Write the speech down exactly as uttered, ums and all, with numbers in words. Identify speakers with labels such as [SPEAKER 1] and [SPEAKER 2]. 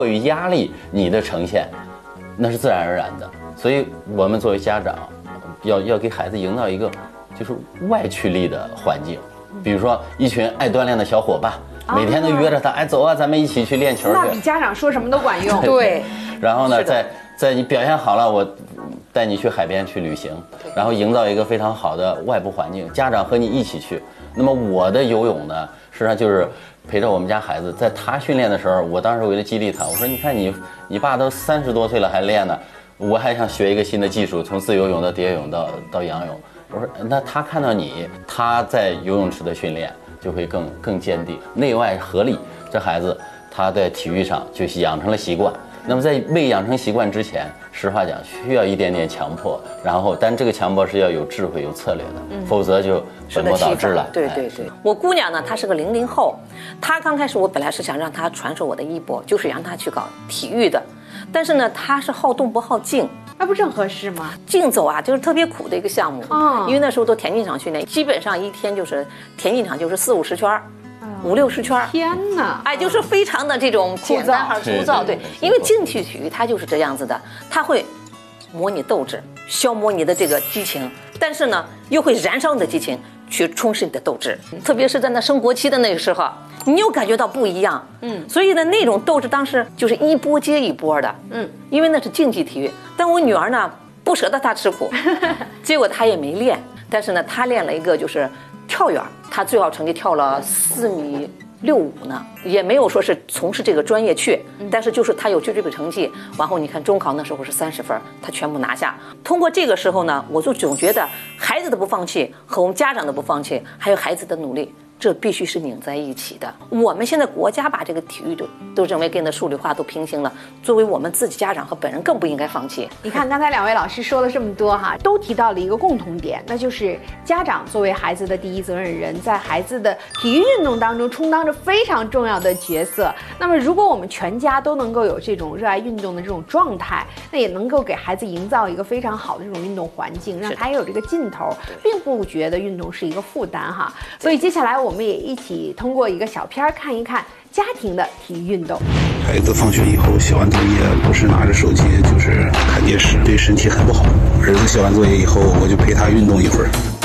[SPEAKER 1] 迫于压力你的呈现，那是自然而然的。所以我们作为家长，要要给孩子营造一个就是外驱力的环境，比如说一群爱锻炼的小伙伴，每天都约着他，哎，走啊，咱们一起去练球去。
[SPEAKER 2] 那比家长说什么都管用。
[SPEAKER 3] 对。
[SPEAKER 1] 然后呢，在在你表现好了，我带你去海边去旅行，然后营造一个非常好的外部环境，家长和你一起去。那么我的游泳呢，实际上就是陪着我们家孩子，在他训练的时候，我当时为了激励他，我说你看你你爸都三十多岁了还练呢，我还想学一个新的技术，从自由泳到蝶泳到到仰泳。我说那他看到你他在游泳池的训练就会更更坚定，内外合力，这孩子他在体育上就养成了习惯。那么在未养成习惯之前，实话讲需要一点点强迫，然后但这个强迫是要有智慧有策略的，嗯、否则就本末倒置了。
[SPEAKER 3] 对对对，哎、我姑娘呢，她是个零零后，她刚开始我本来是想让她传授我的衣钵，就是让她去搞体育的，但是呢，她是好动不好静。
[SPEAKER 2] 那不正合适吗？
[SPEAKER 3] 竞走啊，就是特别苦的一个项目，哦、因为那时候都田径场训练，基本上一天就是田径场就是四五十圈。五六十圈，
[SPEAKER 2] 天哪！
[SPEAKER 3] 哎，就是非常的这种枯燥和粗糙，对，因为竞技体育它就是这样子的，它会模拟斗志，消磨你的这个激情，但是呢，又会燃烧你的激情，去充实你的斗志。特别是在那升国旗的那个时候，你又感觉到不一样，嗯，所以呢，那种斗志当时就是一波接一波的，嗯，因为那是竞技体育。但我女儿呢，不舍得她吃苦，结果她也没练，但是呢，她练了一个就是跳远。他最好成绩跳了四米六五呢，也没有说是从事这个专业去，但是就是他有就这个成绩。然后你看中考那时候是三十分，他全部拿下。通过这个时候呢，我就总觉得孩子的不放弃和我们家长的不放弃，还有孩子的努力，这必须是拧在一起的。我们现在国家把这个体育都都认为跟那数理化都平行了，作为我们自己家长和本人更不应该放弃。
[SPEAKER 2] 你看刚才两位老师说了这么多哈，都提到了一个共同点，那就是家长作为孩子的第一责任人，在孩子的体育运动当中充当着非常重要的角色。那么如果我们全家都能够有这种热爱运动的这种状态，那也能够给孩子营造一个非常好的这种运动环境，让他也有这个劲头，并不觉得运动是一个负担哈。所以接下来我们也一起通过一个小片看一看家庭的体育运动。
[SPEAKER 4] 孩子放学以后写完作业，不是拿着手机就是看电视，对身体很不好。儿子写完作业以后，我就陪他运动一会儿。